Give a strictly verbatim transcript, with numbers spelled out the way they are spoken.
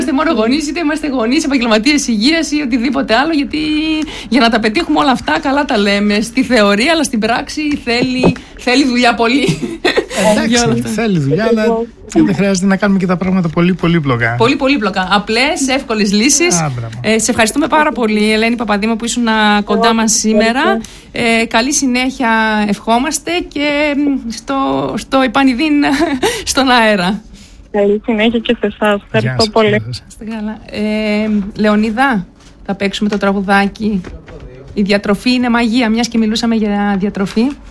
Είμαστε μόνο γονείς, είτε είμαστε γονείς, επαγγελματίες υγείας ή οτιδήποτε άλλο, γιατί για να τα πετύχουμε όλα αυτά, καλά τα λέμε στη θεωρία, αλλά στην πράξη θέλει, θέλει δουλειά πολύ. Εντάξει, θέλει δουλειά, αλλά δεν χρειάζεται να κάνουμε και τα πράγματα πολύ πολύπλοκα. Πολύ πολύπλοκα. Απλές, εύκολες λύσεις. Ε, σε ευχαριστούμε πάρα πολύ, Ελένη Παπαδήμου, που ήσουν κοντά μας σήμερα. Ε, καλή συνέχεια ευχόμαστε και στο, στο επανειδήν στον αέρα. Καλή συνέχεια και σε εσάς. Ευχαριστώ πολύ. Ε, Λεωνίδα, θα παίξουμε το τραγουδάκι. Η διατροφή είναι μαγεία, μιας και μιλούσαμε για διατροφή.